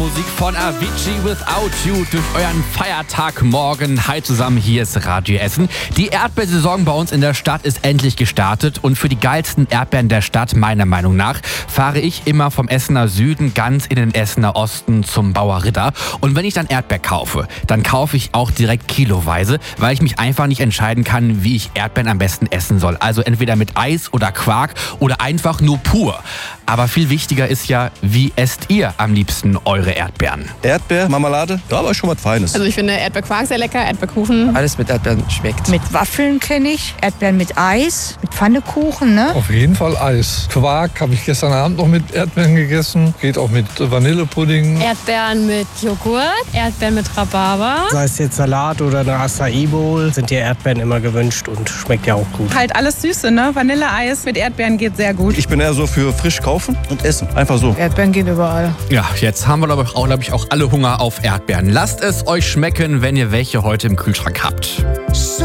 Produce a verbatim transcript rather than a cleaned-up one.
Musik von Avicii Without You durch euren Feiertag morgen. Hi zusammen, hier ist Radio Essen. Die Erdbeersaison bei uns in der Stadt ist endlich gestartet und für die geilsten Erdbeeren der Stadt, meiner Meinung nach, fahre ich immer vom Essener Süden ganz in den Essener Osten zum Bauer Ritter. Und wenn ich dann Erdbeer kaufe, dann kaufe ich auch direkt kiloweise, weil ich mich einfach nicht entscheiden kann, wie ich Erdbeeren am besten essen soll. Also entweder mit Eis oder Quark oder einfach nur pur. Aber viel wichtiger ist ja, wie esst ihr am liebsten eure Erdbeeren? Erdbeer, Marmelade, da aber schon was Feines. Also ich finde Erdbeerquark sehr lecker, Erdbeerkuchen. Alles mit Erdbeeren schmeckt. Mit Waffeln kenne ich, Erdbeeren mit Eis, mit Pfannekuchen, ne? Auf jeden Fall Eis. Quark habe ich gestern Abend noch mit Erdbeeren gegessen. Geht auch mit Vanillepudding. Erdbeeren mit Joghurt, Erdbeeren mit Rhabarber. Sei es jetzt Salat oder eine Acai Bowl, sind die Erdbeeren immer gewünscht und schmeckt ja auch gut. Halt alles Süße, ne? Vanilleeis mit Erdbeeren geht sehr gut. Ich bin eher so für frisch kaufen und essen. Einfach so. Erdbeeren gehen überall. Ja, jetzt haben wir glaube ich auch, glaub ich, auch alle Hunger auf Erdbeeren. Lasst es euch schmecken, wenn ihr welche heute im Kühlschrank habt.